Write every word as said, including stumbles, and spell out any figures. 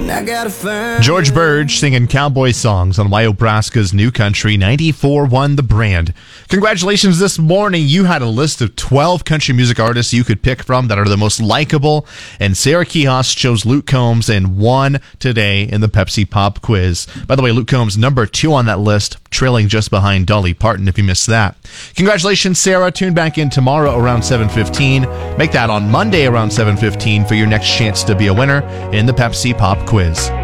I got a firm. George Burge singing cowboy songs on Wyobraska's New Country ninety-four one The Brand. Congratulations this morning. You had a list of twelve country music artists you could pick from that are the most likable, and Sarah Kihos chose Luke Combs and won today in the Pepsi Pop Quiz. By the way, Luke Combs, number two on that list, trailing just behind Dolly Parton if you missed that. Congratulations, Sarah. Tune back in tomorrow around seven fifteen. Make that on Monday around seven fifteen for your next chance to be a winner in the Pepsi Pop Quiz.